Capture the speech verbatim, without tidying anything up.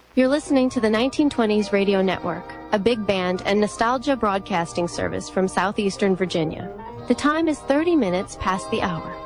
You're listening to the nineteen twenties Radio Network, a big band and nostalgia broadcasting service from southeastern Virginia. The time is thirty minutes past the hour.